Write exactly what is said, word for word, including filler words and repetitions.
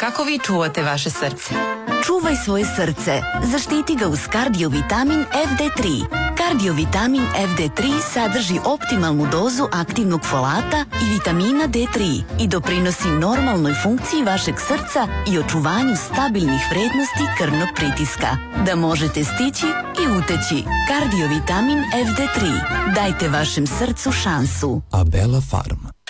kako vi čuvate vaše srce? Čuvaj svoje srce. Zaštiti ga uz kardiovitamin F D tri. Kardiovitamin F D tri sadrži optimalnu dozu aktivnog folata i vitamina D tri i doprinosi normalnoj funkciji vašeg srca i očuvanju stabilnih vrednosti krvnog pritiska. Da možete stići i uteći. Kardiovitamin F D tri. Dajte vašem srcu šansu. Abela Farm.